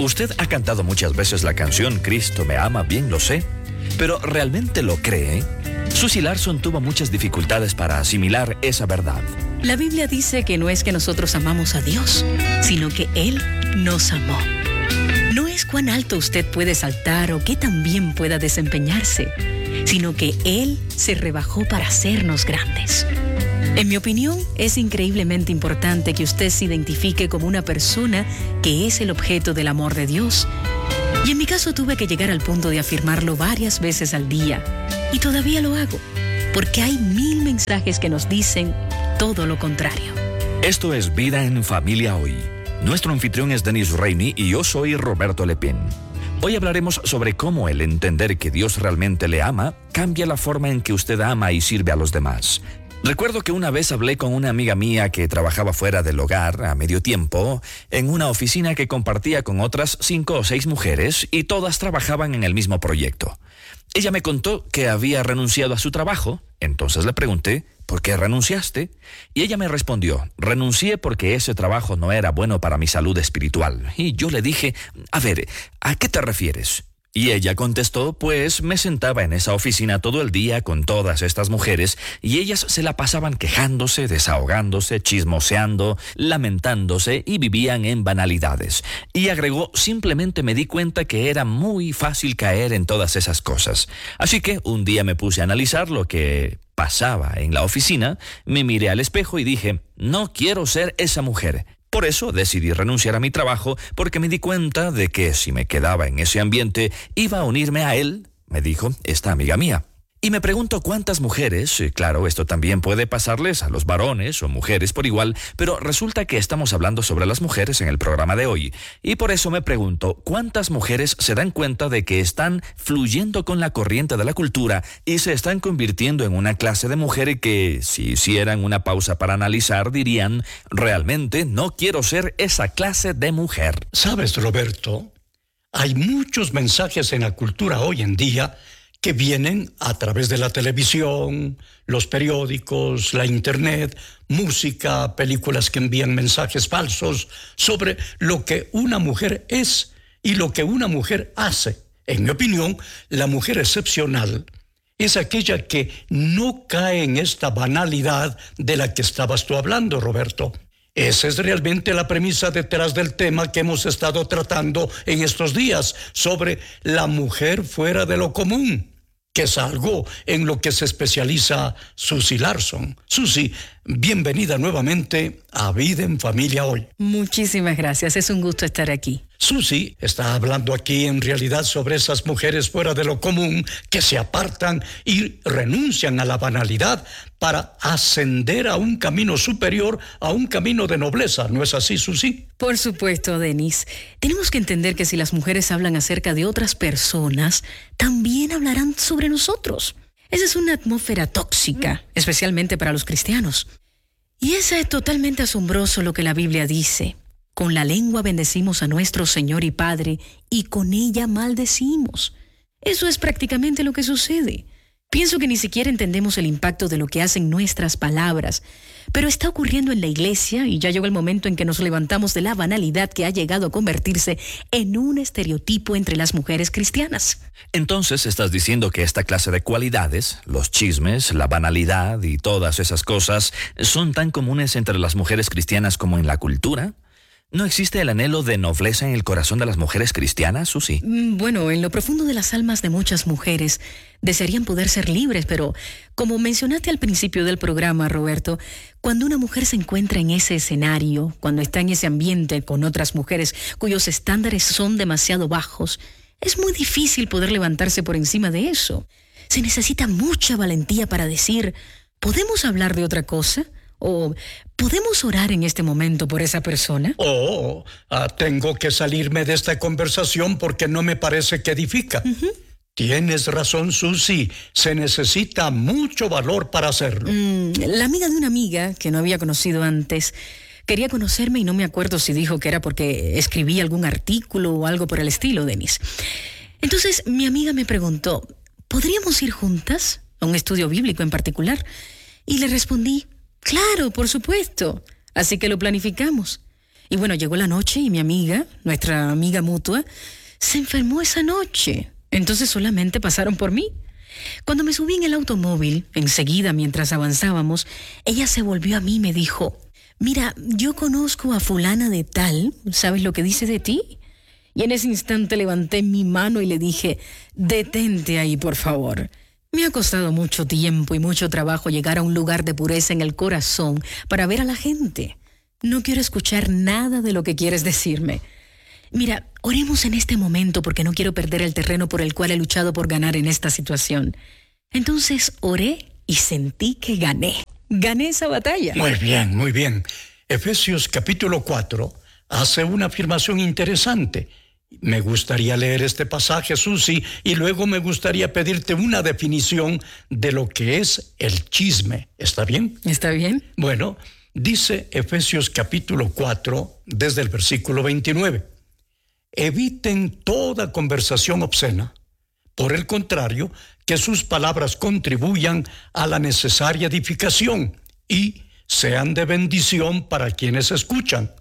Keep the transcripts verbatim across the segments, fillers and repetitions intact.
Usted ha cantado muchas veces la canción Cristo me ama, bien lo sé, pero ¿realmente lo cree? Susie Larson tuvo muchas dificultades para asimilar esa verdad. La Biblia dice que no es que nosotros amamos a Dios, sino que Él nos amó. No es cuán alto usted puede saltar o qué tan bien pueda desempeñarse, sino que Él se rebajó para hacernos grandes. En mi opinión, es increíblemente importante que usted se identifique como una persona que es el objeto del amor de Dios. Y en mi caso tuve que llegar al punto de afirmarlo varias veces al día. Y todavía lo hago, porque hay mil mensajes que nos dicen todo lo contrario. Esto es Vida en Familia Hoy. Nuestro anfitrión es Dennis Rainey y yo soy Roberto Lepín. Hoy hablaremos sobre cómo el entender que Dios realmente le ama cambia la forma en que usted ama y sirve a los demás. Recuerdo que una vez hablé con una amiga mía que trabajaba fuera del hogar a medio tiempo en una oficina que compartía con otras cinco o seis mujeres y todas trabajaban en el mismo proyecto. Ella me contó que había renunciado a su trabajo, entonces le pregunté, ¿por qué renunciaste? Y ella me respondió, renuncié porque ese trabajo no era bueno para mi salud espiritual. Y yo le dije, a ver, ¿a qué te refieres? Y ella contestó, pues me sentaba en esa oficina todo el día con todas estas mujeres y ellas se la pasaban quejándose, desahogándose, chismoseando, lamentándose y vivían en banalidades. Y agregó, simplemente me di cuenta que era muy fácil caer en todas esas cosas. Así que un día me puse a analizar lo que pasaba en la oficina, me miré al espejo y dije, no quiero ser esa mujer. Por eso decidí renunciar a mi trabajo porque me di cuenta de que si me quedaba en ese ambiente iba a unirme a él, me dijo esta amiga mía. Y me pregunto cuántas mujeres, claro, esto también puede pasarles a los varones o mujeres por igual, pero resulta que estamos hablando sobre las mujeres en el programa de hoy. Y por eso me pregunto cuántas mujeres se dan cuenta de que están fluyendo con la corriente de la cultura y se están convirtiendo en una clase de mujer que, si hicieran una pausa para analizar, dirían, realmente no quiero ser esa clase de mujer. ¿Sabes, Roberto? Hay muchos mensajes en la cultura hoy en día que vienen a través de la televisión, los periódicos, la internet, música, películas que envían mensajes falsos sobre lo que una mujer es y lo que una mujer hace. En mi opinión, la mujer excepcional es aquella que no cae en esta banalidad de la que estabas tú hablando, Roberto. Esa es realmente la premisa detrás del tema que hemos estado tratando en estos días sobre la mujer fuera de lo común, que es algo en lo que se especializa Susie Larson. Susie, bienvenida nuevamente a Vida en Familia Hoy. Muchísimas gracias, es un gusto estar aquí. Susie está hablando aquí en realidad sobre esas mujeres fuera de lo común que se apartan y renuncian a la banalidad para ascender a un camino superior, a un camino de nobleza. ¿No es así, Susie? Por supuesto, Dennis. Tenemos que entender que si las mujeres hablan acerca de otras personas, también hablarán sobre nosotros. Esa es una atmósfera tóxica, especialmente para los cristianos. Y eso es totalmente asombroso lo que la Biblia dice. Con la lengua bendecimos a nuestro Señor y Padre, y con ella maldecimos. Eso es prácticamente lo que sucede. Pienso que ni siquiera entendemos el impacto de lo que hacen nuestras palabras, pero está ocurriendo en la iglesia y ya llegó el momento en que nos levantamos de la banalidad que ha llegado a convertirse en un estereotipo entre las mujeres cristianas. Entonces, ¿estás diciendo que esta clase de cualidades, los chismes, la banalidad y todas esas cosas, son tan comunes entre las mujeres cristianas como en la cultura? ¿No existe el anhelo de nobleza en el corazón de las mujeres cristianas, Susie? Bueno, en lo profundo de las almas de muchas mujeres desearían poder ser libres, pero como mencionaste al principio del programa, Roberto, cuando una mujer se encuentra en ese escenario, cuando está en ese ambiente con otras mujeres cuyos estándares son demasiado bajos, es muy difícil poder levantarse por encima de eso. Se necesita mucha valentía para decir, ¿podemos hablar de otra cosa? ¿O podemos orar en este momento por esa persona? Oh, ah, tengo que salirme de esta conversación porque no me parece que edifica. Uh-huh. Tienes razón, Susie. Se necesita mucho valor para hacerlo. Mm, la amiga de una amiga que no había conocido antes quería conocerme y no me acuerdo si dijo que era porque escribí algún artículo o algo por el estilo, Dennis. Entonces mi amiga me preguntó, ¿podríamos ir juntas a un estudio bíblico en particular? Y le respondí, claro, por supuesto. Así que lo planificamos. Y bueno, llegó la noche y mi amiga, nuestra amiga mutua, se enfermó esa noche. Entonces solamente pasaron por mí. Cuando me subí en el automóvil, enseguida mientras avanzábamos, ella se volvió a mí y me dijo: mira, yo conozco a fulana de tal, ¿sabes lo que dice de ti? Y en ese instante levanté mi mano y le dije: detente ahí, por favor. Me ha costado mucho tiempo y mucho trabajo llegar a un lugar de pureza en el corazón para ver a la gente. No quiero escuchar nada de lo que quieres decirme. Mira, oremos en este momento porque no quiero perder el terreno por el cual he luchado por ganar en esta situación. Entonces oré y sentí que gané. Gané esa batalla. Muy bien, muy bien. Efesios capítulo cuatro hace una afirmación interesante. Me gustaría leer este pasaje, Susi, y luego me gustaría pedirte una definición de lo que es el chisme. ¿Está bien? ¿Está bien? Bueno, dice Efesios capítulo cuatro, desde el versículo veintinueve. Eviten toda conversación obscena. Por el contrario, que sus palabras contribuyan a la necesaria edificación y sean de bendición para quienes escuchan.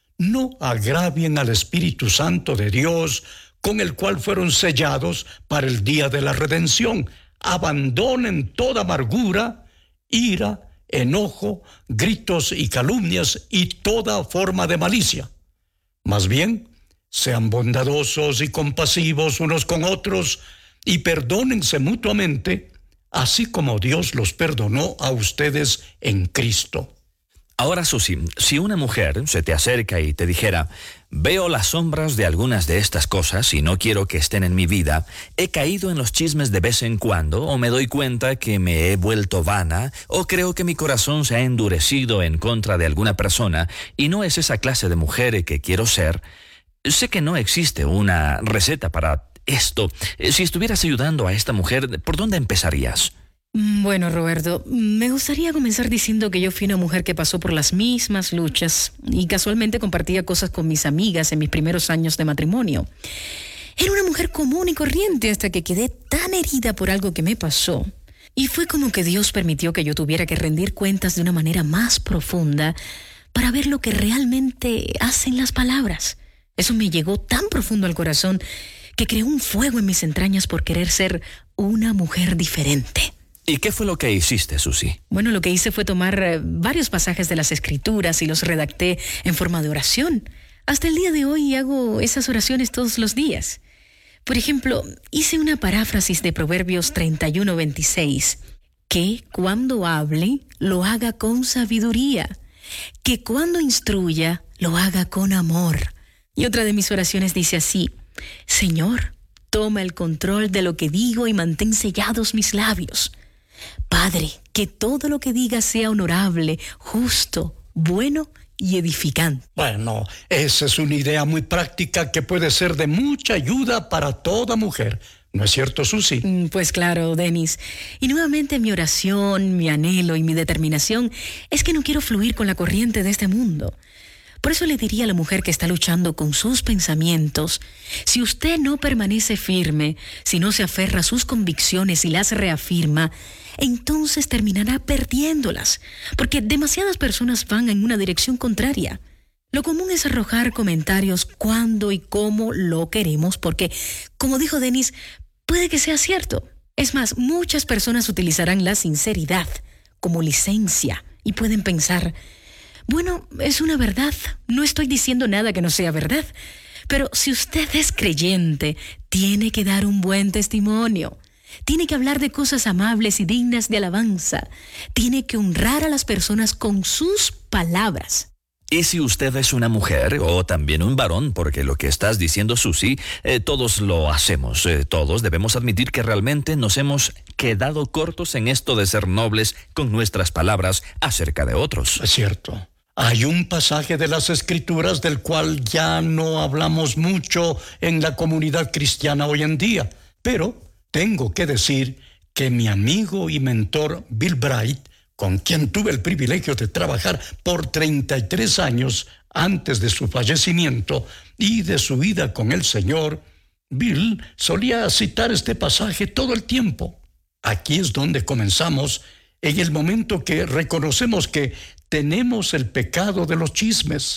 No agravien al Espíritu Santo de Dios, con el cual fueron sellados para el día de la redención. Abandonen toda amargura, ira, enojo, gritos y calumnias y toda forma de malicia. Más bien, sean bondadosos y compasivos unos con otros y perdónense mutuamente, así como Dios los perdonó a ustedes en Cristo. Ahora, Susi, si una mujer se te acerca y te dijera: veo las sombras de algunas de estas cosas y no quiero que estén en mi vida, he caído en los chismes de vez en cuando, o me doy cuenta que me he vuelto vana, o creo que mi corazón se ha endurecido en contra de alguna persona y no es esa clase de mujer que quiero ser, sé que no existe una receta para esto. Si estuvieras ayudando a esta mujer, ¿por dónde empezarías? Bueno, Roberto, me gustaría comenzar diciendo que yo fui una mujer que pasó por las mismas luchas y casualmente compartía cosas con mis amigas en mis primeros años de matrimonio. Era una mujer común y corriente hasta que quedé tan herida por algo que me pasó. Y fue como que Dios permitió que yo tuviera que rendir cuentas de una manera más profunda para ver lo que realmente hacen las palabras. Eso me llegó tan profundo al corazón que creó un fuego en mis entrañas por querer ser una mujer diferente. ¿Y qué fue lo que hiciste, Susi? Bueno, lo que hice fue tomar eh, varios pasajes de las Escrituras y los redacté en forma de oración. Hasta el día de hoy hago esas oraciones todos los días. Por ejemplo, hice una paráfrasis de Proverbios treinta y uno, veintiséis. Que cuando hable, lo haga con sabiduría. Que cuando instruya, lo haga con amor. Y otra de mis oraciones dice así: Señor, toma el control de lo que digo y mantén sellados mis labios. Padre, que todo lo que diga sea honorable, justo, bueno y edificante. Bueno, esa es una idea muy práctica que puede ser de mucha ayuda para toda mujer. ¿No es cierto, Susi? Pues claro, Denis. Y nuevamente mi oración, mi anhelo y mi determinación es que no quiero fluir con la corriente de este mundo. Por eso le diría a la mujer que está luchando con sus pensamientos: si usted no permanece firme, si no se aferra a sus convicciones y las reafirma, entonces terminará perdiéndolas, porque demasiadas personas van en una dirección contraria. Lo común es arrojar comentarios cuando y cómo lo queremos, porque, como dijo Denis, puede que sea cierto. Es más, muchas personas utilizarán la sinceridad como licencia y pueden pensar: bueno, es una verdad, no estoy diciendo nada que no sea verdad, pero si usted es creyente, tiene que dar un buen testimonio. Tiene que hablar de cosas amables y dignas de alabanza. Tiene que honrar a las personas con sus palabras. Y si usted es una mujer o también un varón, porque lo que estás diciendo, Susi, eh, todos lo hacemos. Eh, todos debemos admitir que realmente nos hemos quedado cortos en esto de ser nobles con nuestras palabras acerca de otros. Es cierto. Hay un pasaje de las Escrituras del cual ya no hablamos mucho en la comunidad cristiana hoy en día, pero tengo que decir que mi amigo y mentor Bill Bright, con quien tuve el privilegio de trabajar por treinta y tres años antes de su fallecimiento y de su vida con el Señor, Bill solía citar este pasaje todo el tiempo. Aquí es donde comenzamos, en el momento que reconocemos que tenemos el pecado de los chismes.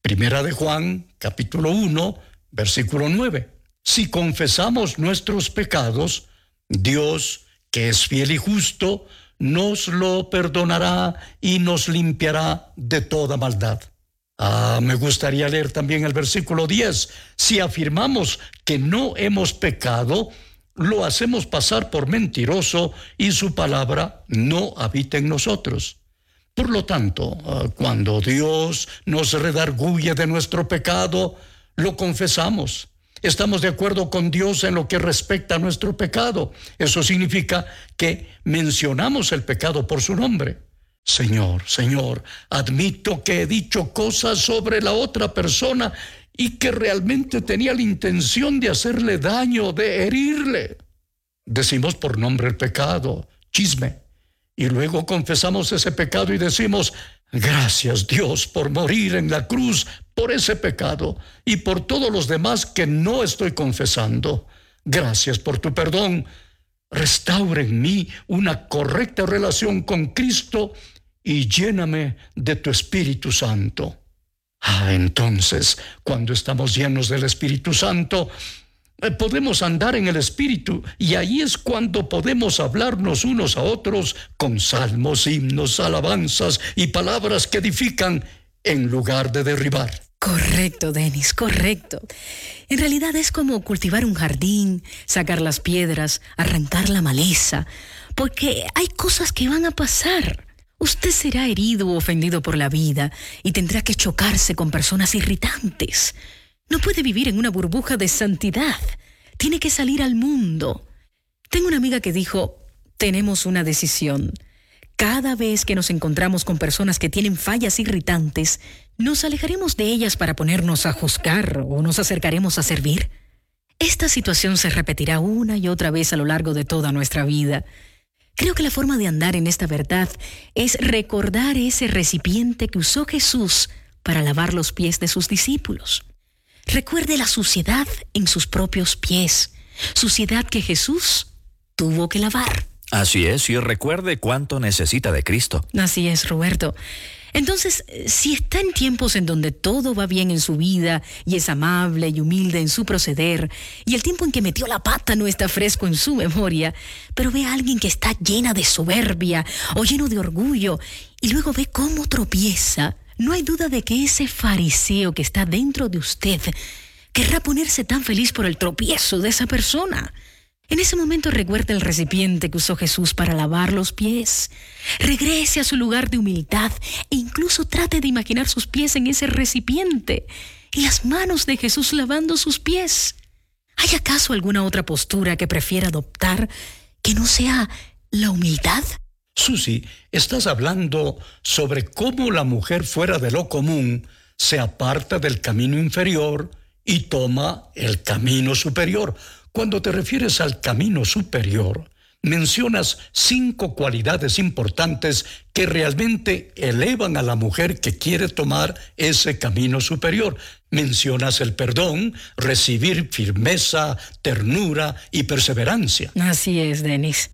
Primera de Juan, capítulo uno, versículo nueve. Si confesamos nuestros pecados, Dios, que es fiel y justo, nos lo perdonará y nos limpiará de toda maldad. Ah, me gustaría leer también el versículo diez. Si afirmamos que no hemos pecado, lo hacemos pasar por mentiroso y su palabra no habita en nosotros. Por lo tanto, cuando Dios nos redarguye de nuestro pecado, lo confesamos. Estamos de acuerdo con Dios en lo que respecta a nuestro pecado. Eso significa que mencionamos el pecado por su nombre. Señor, Señor, admito que he dicho cosas sobre la otra persona y que realmente tenía la intención de hacerle daño, de herirle. Decimos por nombre el pecado, chisme, y luego confesamos ese pecado y decimos: gracias, Dios, por morir en la cruz por ese pecado y por todos los demás que no estoy confesando. Gracias por tu perdón. Restaura en mí una correcta relación con Cristo y lléname de tu Espíritu Santo. Ah, entonces, cuando estamos llenos del Espíritu Santo, eh, podemos andar en el Espíritu, y ahí es cuando podemos hablarnos unos a otros con salmos, himnos, alabanzas y palabras que edifican en lugar de derribar. Correcto, Denis, correcto. En realidad es como cultivar un jardín, sacar las piedras, arrancar la maleza, porque hay cosas que van a pasar. Usted será herido o ofendido por la vida y tendrá que chocarse con personas irritantes. No puede vivir en una burbuja de santidad. Tiene que salir al mundo. Tengo una amiga que dijo: tenemos una decisión. Cada vez que nos encontramos con personas que tienen fallas irritantes, ¿nos alejaremos de ellas para ponernos a juzgar o nos acercaremos a servir? Esta situación se repetirá una y otra vez a lo largo de toda nuestra vida. Creo que la forma de andar en esta verdad es recordar ese recipiente que usó Jesús para lavar los pies de sus discípulos. Recuerde la suciedad en sus propios pies, suciedad que Jesús tuvo que lavar. Así es, y recuerde cuánto necesita de Cristo. Así es, Roberto. Entonces, si está en tiempos en donde todo va bien en su vida y es amable y humilde en su proceder, y el tiempo en que metió la pata no está fresco en su memoria, pero ve a alguien que está llena de soberbia o lleno de orgullo y luego ve cómo tropieza, no hay duda de que ese fariseo que está dentro de usted querrá ponerse tan feliz por el tropiezo de esa persona. En ese momento recuerde el recipiente que usó Jesús para lavar los pies. Regrese a su lugar de humildad e incluso trate de imaginar sus pies en ese recipiente y las manos de Jesús lavando sus pies. ¿Hay acaso alguna otra postura que prefiera adoptar que no sea la humildad? Susi, estás hablando sobre cómo la mujer fuera de lo común se aparta del camino inferior y toma el camino superior. Cuando te refieres al camino superior, mencionas cinco cualidades importantes que realmente elevan a la mujer que quiere tomar ese camino superior. Mencionas el perdón, recibir firmeza, ternura y perseverancia. Así es, Denis.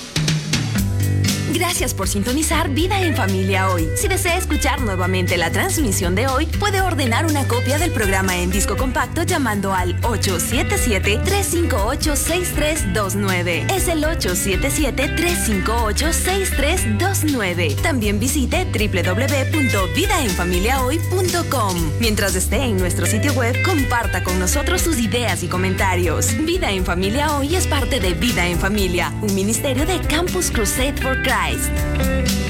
Gracias por sintonizar Vida en Familia hoy. Si desea escuchar nuevamente la transmisión de hoy, puede ordenar una copia del programa en disco compacto llamando al ocho siete siete, tres cinco ocho, seis tres dos nueve. Es el ocho siete siete, tres cinco ocho, seis tres dos nueve. También visite doble u doble u doble u punto vida en familia hoy punto com. Mientras esté en nuestro sitio web, comparta con nosotros sus ideas y comentarios. Vida en Familia Hoy es parte de Vida en Familia, un ministerio de Campus Crusade for Christ.